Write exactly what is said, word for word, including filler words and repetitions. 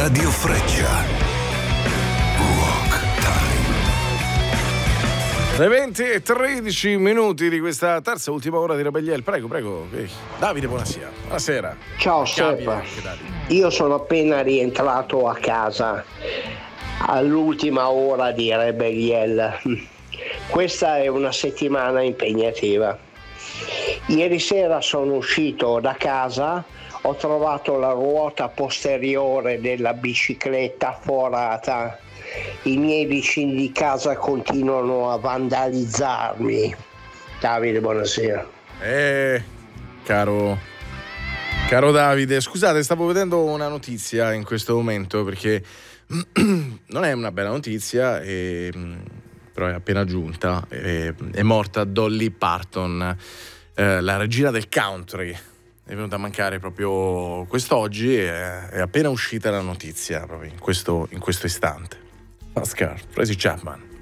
Radio Freccia. Rock Time. Le venti e tredici minuti di questa terza ultima ora di Rebelliel. Prego, prego. Davide, buonasera. Buonasera. Ciao Sepp. Io sono appena rientrato a casa all'ultima ora di Rebelliel. Questa è una settimana impegnativa. Ieri sera sono uscito da casa, ho trovato la ruota posteriore della bicicletta forata. I miei vicini di casa continuano a vandalizzarmi. Davide, buonasera. Eh, caro, caro Davide, scusate, stavo vedendo una notizia in questo momento perché non è una bella notizia, e, però è appena giunta. È, è morta Dolly Parton, eh, la regina del country. È venuta a mancare proprio quest'oggi e è appena uscita la notizia proprio in questo, in questo istante. Fast Car, Tracy Chapman.